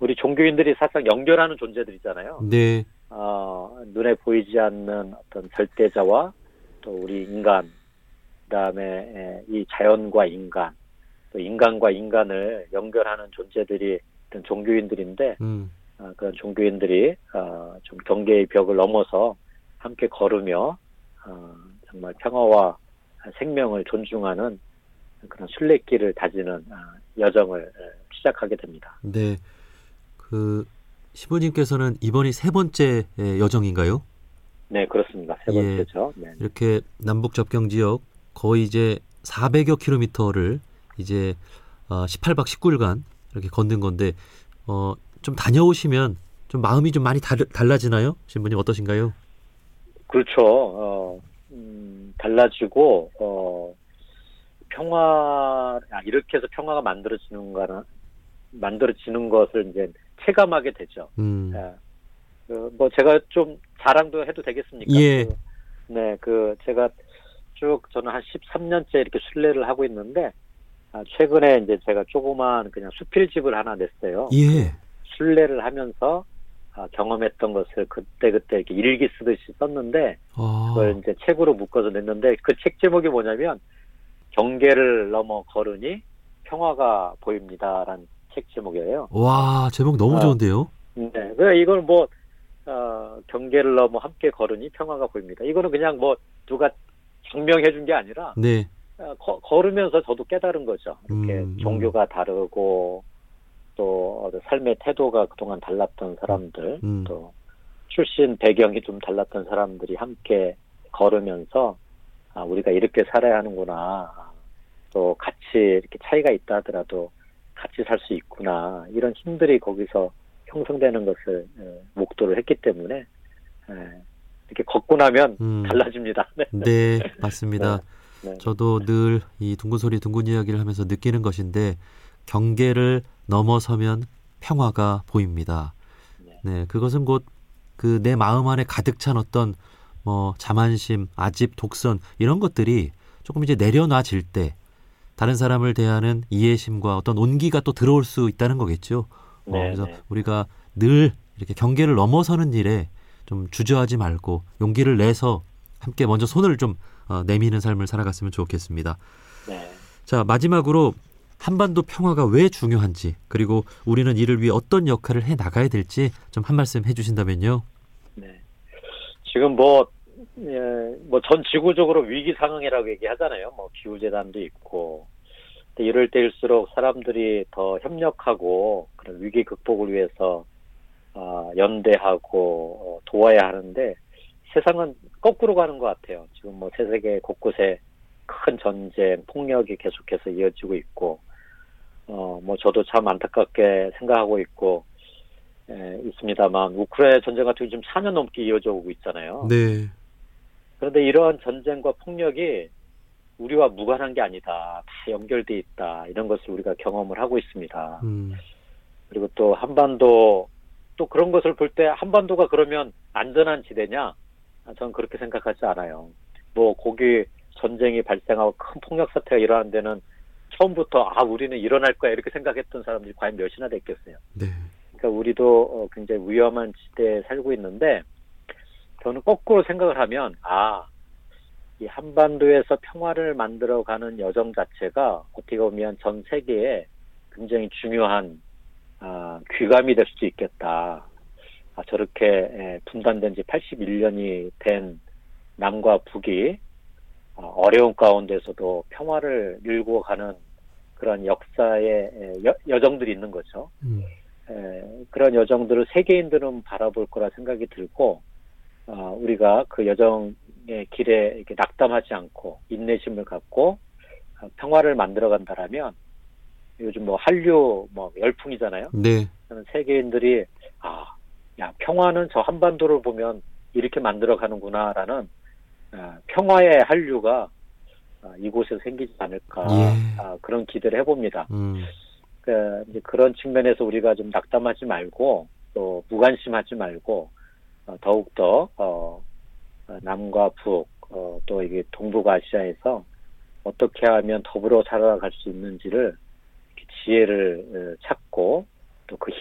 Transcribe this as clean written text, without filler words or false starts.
우리 종교인들이 사실상 연결하는 존재들이잖아요. 네. 눈에 보이지 않는 어떤 절대자와 또 우리 인간, 그다음에 이 자연과 인간, 또 인간과 인간을 연결하는 존재들이 어떤 종교인들인데, 그런 종교인들이 좀 경계의 벽을 넘어서 함께 걸으며 정말 평화와 생명을 존중하는 그런 순례길을 다지는 여정을 시작하게 됩니다. 네. 그 시부님께서는 이번이 세 번째 여정인가요? 네, 그렇습니다. 세 번째죠. 네. 이렇게 남북 접경 지역 거의 이제 400여 킬로미터를 이제 18박 19일간 이렇게 걷는 건데 좀 다녀오시면 좀 마음이 좀 많이 달라지나요? 신부님 어떠신가요? 그렇죠. 달라지고 이렇게 해서 평화가 만들어지는 것을 이제 체감하게 되죠. 예. 뭐 제가 좀 자랑도 해도 되겠습니까? 예. 제가 쭉 저는 한 13년째 이렇게 순례를 하고 있는데 최근에 이제 제가 조그만 그냥 수필집을 하나 냈어요. 예. 순례를 하면서 경험했던 것을 그때그때 이렇게 일기 쓰듯이 썼는데 그걸 이제 책으로 묶어서 냈는데 그 책 제목이 뭐냐면 경계를 넘어 걸으니 평화가 보입니다라는 책 제목이에요. 와, 제목 너무 좋은데요? 네. 이걸 경계를 넘어 함께 걸으니 평화가 보입니다. 이거는 그냥 누가 증명해 준 게 아니라 네. 걸으면서 저도 깨달은 거죠. 이렇게 종교가 다르고 또 삶의 태도가 그동안 달랐던 사람들 또 출신 배경이 좀 달랐던 사람들이 함께 걸으면서 우리가 이렇게 살아야 하는구나. 또 같이 이렇게 차이가 있다 하더라도 같이 살 수 있구나. 이런 힘들이 거기서 형성되는 것을 목도를 했기 때문에 이렇게 걷고 나면 달라집니다. 네, 맞습니다. 네. 저도 늘 이 둥근 소리 둥근 이야기를 하면서 느끼는 것인데 경계를 넘어서면 평화가 보입니다. 네, 그것은 곧 그 내 마음 안에 가득 찬 어떤 자만심, 아집, 독선 이런 것들이 조금 이제 내려놔질 때 다른 사람을 대하는 이해심과 어떤 온기가 또 들어올 수 있다는 거겠죠. 그래서 우리가 늘 이렇게 경계를 넘어서는 일에 좀 주저하지 말고 용기를 내서 함께 먼저 손을 좀 내미는 삶을 살아갔으면 좋겠습니다. 네. 자, 마지막으로 한반도 평화가 왜 중요한지 그리고 우리는 이를 위해 어떤 역할을 해 나가야 될지 좀 한 말씀 해주신다면요. 네. 지금 전 지구적으로 위기 상황이라고 얘기하잖아요. 기후재난도 있고. 근데 이럴 때일수록 사람들이 더 협력하고 그런 위기 극복을 위해서 연대하고 도와야 하는데 세상은 거꾸로 가는 것 같아요. 지금 세계 곳곳에 큰 전쟁, 폭력이 계속해서 이어지고 있고, 저도 참 안타깝게 생각하고 있습니다만, 우크라이나 전쟁 같은 게 지금 4년 넘게 이어져 오고 있잖아요. 네. 그런데 이러한 전쟁과 폭력이 우리와 무관한 게 아니다. 다 연결돼 있다. 이런 것을 우리가 경험을 하고 있습니다. 그리고 또 한반도, 또 그런 것을 볼 때 한반도가 그러면 안전한 지대냐? 저는 그렇게 생각하지 않아요. 거기 전쟁이 발생하고 큰 폭력 사태가 일어나는 데는 처음부터 우리는 일어날 거야 이렇게 생각했던 사람들이 과연 몇이나 됐겠어요. 네. 그러니까 우리도 굉장히 위험한 지대에 살고 있는데 저는 거꾸로 생각을 하면 이 한반도에서 평화를 만들어가는 여정 자체가 어떻게 보면 전 세계에 굉장히 중요한 귀감이 될 수도 있겠다. 저렇게 분단된 지 81년이 된 남과 북이 어려운 가운데서도 평화를 밀고 가는 그런 역사의 여정들이 있는 거죠. 그런 여정들을 세계인들은 바라볼 거라 생각이 들고 우리가 그 여정의 길에 이렇게 낙담하지 않고 인내심을 갖고 평화를 만들어 간다라면 요즘 한류 열풍이잖아요. 네. 저는 세계인들이 평화는 저 한반도를 보면 이렇게 만들어 가는구나라는 평화의 한류가 이곳에서 생기지 않을까 그런 기대를 해봅니다. 이제 그런 측면에서 우리가 좀 낙담하지 말고 또 무관심하지 말고 더욱더 남과 북 또 이게 동북아시아에서 어떻게 하면 더불어 살아갈 수 있는지를 지혜를 찾고 또 그